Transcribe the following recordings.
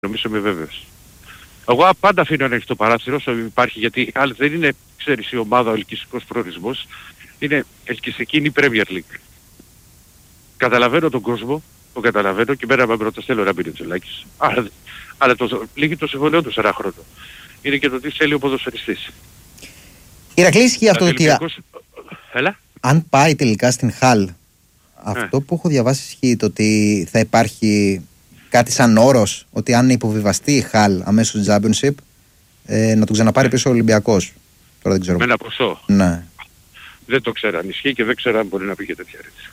Νομίζω είμαι βέβαιος. Εγώ πάντα αφήνω να έχει το παράθυρο όσο υπάρχει, γιατί άλλη δεν είναι, ξέρεις, η ομάδα ο ελκυστικός προορισμός, είναι ελκυστική είναι η Premier League. Καταλαβαίνω τον κόσμο, το καταλαβαίνω και μέρα με ρωτάς θέλω να μπει ο Τζολάκης. Αλλά λύγει το συμβολέο του σε ένα χρόνο. Είναι και το τι θέλει ο ποδοσφαιριστής. Ηρακλή, ισχύει αυτό ότι Έλα. αν πάει τελικά στην Χαλ, αυτό που έχω διαβάσει ισχύει το ότι θα υπάρχει κάτι σαν όρος, ότι αν υποβιβαστεί η Χαλ αμέσως στο Championship, να τον ξαναπάρει πίσω ο Ολυμπιακός. Τώρα δεν ξέρω. Με ένα ποσό. Ναι. Δεν το ξέρω αν ισχύει και δεν ξέρω αν μπορεί να πει και τέτοια ρήτηση.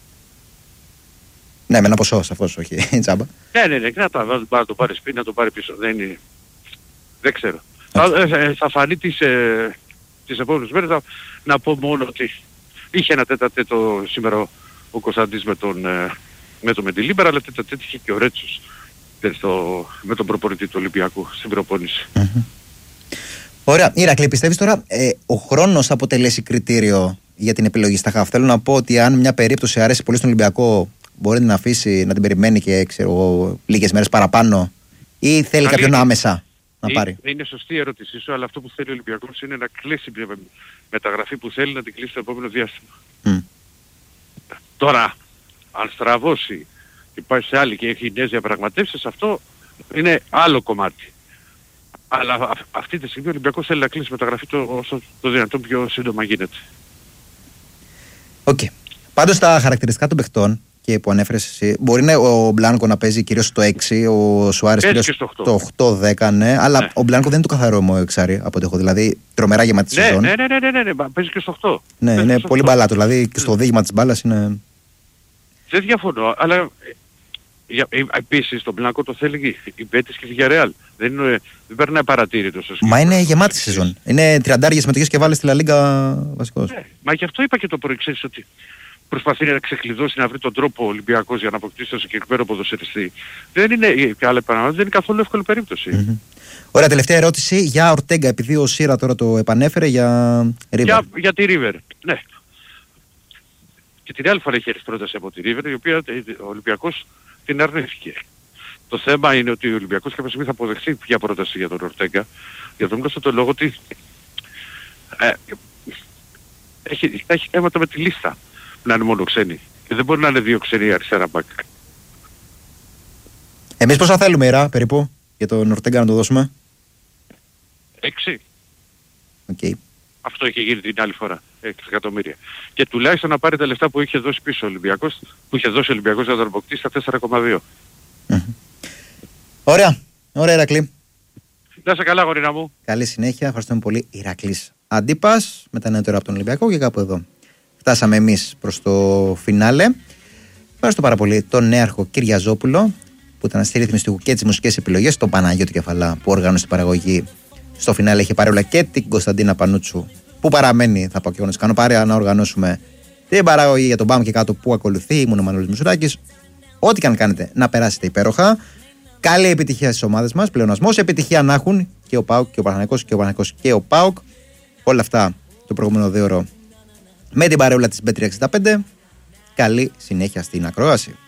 Ναι, με ένα ποσό σαφώς, όχι τζάμπα. Ναι, να το πάρει σπίτι, να το πάρει πίσω. Δεν ξέρω. Θα φανεί τις επόμενες μέρες. Να πω μόνο ότι είχε ένα τέταρτο σήμερα ο Κωνσταντής με τον Μεντιλίμπερα, αλλά τέταρτο είχε και ο Ρέτσος με τον προπονητή του Ολυμπιακού στην προπόνηση. Ωραία. Ηρακλή, πιστεύεις τώρα ο χρόνος αποτελέσει κριτήριο για την επιλογή στα χαφ? Θέλω να πω ότι αν μια περίπτωση αρέσει πολύ στον Ολυμπιακό, μπορεί να αφήσει να την περιμένει και λίγες μέρες παραπάνω, ή θέλει κάποιον άμεσα να πάρει? Είναι σωστή η ερώτησή σου, αλλά αυτό που θέλει ο Ολυμπιακός είναι να κλείσει μια μεταγραφή που θέλει να την κλείσει το επόμενο διάστημα. Τώρα, αν στραβώσει και πάει σε άλλη και έχει νέες διαπραγματεύσεις, αυτό είναι άλλο κομμάτι. Αλλά αυτή τη στιγμή ο Ολυμπιακός θέλει να κλείσει μεταγραφή όσο το δυνατόν πιο σύντομα γίνεται. Οκ. Πάντως τα χαρακτηριστικά των παιχτών και που ανέφερες εσύ, μπορεί ο Μπλάνκο να παίζει κυρίως στο 6, ο Σουάρες κυρίως στο 8-10, ναι, αλλά ναι. Ο Μπλάνκο δεν είναι το καθαρό μου εξάρι από ό,τι έχω, δηλαδή τρομερά γεμάτη σεζόν. Ναι, παίζει και στο 8. Ναι, είναι πολύ μπαλάτο, δηλαδή και στο δείγμα της μπάλας είναι... Δεν διαφωνώ, αλλά επίσης τον Μπλάνκο το θέλει η Μπέτις και η Villarreal. Δεν περνάει παρατήρητο. Μα είναι γεμάτη σεζόν. Είναι 30 συμμετοχές και βάλει στη Λα Λίγκα βασικός. Μα και αυτό είπα και το πρωί, ξέρεις ότι προσπαθεί να ξεκλειδώσει, να βρει τον τρόπο ο Ολυμπιακός για να αποκτήσει το συγκεκριμένο ποδοσφαιριστή. Δεν είναι, δεν είναι καθόλου εύκολη περίπτωση. Ωραία, τελευταία ερώτηση για Ορτέγκα, επειδή ο Σίρα τώρα το επανέφερε για River. Για τη River, ναι. Και την άλλη φορά είχε έρθει πρόταση από τη River, η οποία ο Ολυμπιακός την αρνήθηκε. Το θέμα είναι ότι ο Ολυμπιακός κάποια στιγμή θα αποδεχθεί πια πρόταση για τον Ορτέγκα, για τον γνωστό λόγο ότι έχει θέματα με τη λίστα. Να είναι μόνο ξένοι. Και δεν μπορεί να είναι δύο ξένοι αριστερά μπακ. Εμείς πόσα θέλουμε, Ιρά, περίπου, για τον Ορτέγκα να το δώσουμε? 6. Okay. Αυτό είχε γίνει την άλλη φορά. 6 εκατομμύρια. Και τουλάχιστον να πάρει τα λεφτά που είχε δώσει πίσω ο Ολυμπιακός, που είχε δώσει ο Ολυμπιακός για τον αποκτήσει στα 4,2. Ωραία. Ωραία, Ηρακλή. Να είσαι καλά, γορίνα μου. Καλή συνέχεια. Ευχαριστούμε πολύ. Ηρακλής Αντίπας, με τα νέα τώρα από τον Ολυμπιακό, και κάπου εδώ φτάσαμε εμείς προς το φινάλε. Ευχαριστώ πάρα πολύ τον νέαρχο Κυριαζόπουλο που ήταν στη ρύθμιση του και τις μουσικές επιλογές, τον Παναγιώτη Κεφαλά που όργανωσε την παραγωγή. Στο φινάλε είχε πάρει όλα και την Κωνσταντίνα Πανούτσου που παραμένει, θα πω και εγώ να κάνω παρέα, να οργανώσουμε την παραγωγή για τον Πάμε και Κάτω που ακολουθεί. Ήμουν ο Μανώλης Μουσουράκης. Ό,τι και αν κάνετε, να περάσετε υπέροχα. Καλή επιτυχία στις ομάδες μας. Πλεονασμός, επιτυχία να έχουν και ο ΠΑΟΚ και ο Παναθηναϊκός και ο Παναθηναϊκός και ο ΠΑΟΚ. Όλα αυτά το προηγούμενο 2 ώρο με την παρεούλα της Bet365. Καλή συνέχεια στην ακρόαση.